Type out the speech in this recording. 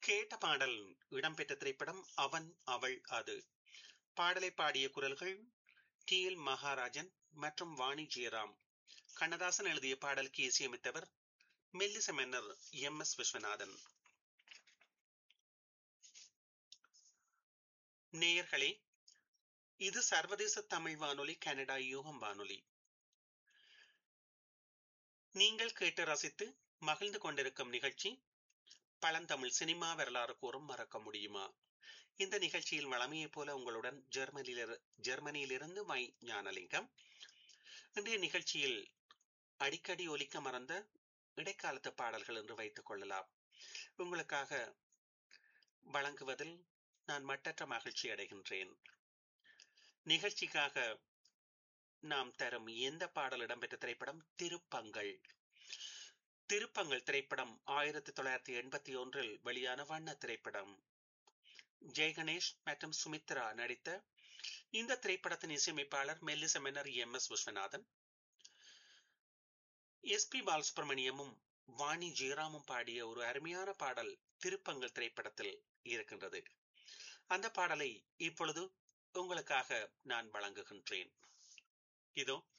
கேட்ட பாடல் இடம்பெற்ற திரைப்படம் அவன் அவள் அது. பாடலை பாடிய குரல்கள் டி எல் மகாராஜன் மற்றும் வாணி ஜெயராம். கண்ணதாசன் எழுதிய பாடலுக்கு இசையமைத்தவர் மெல்லிச மன்னர் எம் எஸ் விஸ்வநாதன். நேயர்களே, இது சர்வதேச தமிழ் வானொலி, கனடா யூகம் வானொலி. நீங்கள் கேட்டு ரசித்து மகிழ்ந்து கொண்டிருக்கும் நிகழ்ச்சி பழந்தமிழ் சினிமா வரலாறு கூறும் மறக்க முடியுமா? இந்த நிகழ்ச்சியில் வழமையைப் போல உங்களுடன் ஜெர்மனியிலிருந்து மை ஞானலிங்கம். இன்றைய நிகழ்ச்சியில் அடிக்கடி ஒலிக்க மறந்த இடைக்காலத்து பாடல்கள் என்று வைத்துக் கொள்ளலாம். உங்களுக்காக வழங்குவதில் நான் மட்டற்ற மகிழ்ச்சி அடைகின்றேன். நிகழ்ச்சிக்காக நாம் தரும் எந்த பாடல் இடம்பெற்ற திரைப்படம் திருப்பங்கள். திருப்பங்கள் திரைப்படம் 1981 வெளியான வண்ண திரைப்படம். ஜெய்கணேஷ் மற்றும் சுமித்ரா நடித்த இந்த திரைப்படத்தின் இசையமைப்பாளர் மெல்லிச மன்னர் M S Viswanathan. S B பாலசுப்ரமணியமும் Vani ஜெயராமும் பாடிய ஒரு அருமையான பாடல் திருப்பங்கள் திரைப்படத்தில் இருக்கின்றது. அந்த பாடலை இப்பொழுது உங்களுக்காக நான் வழங்குகின்றேன். இதோ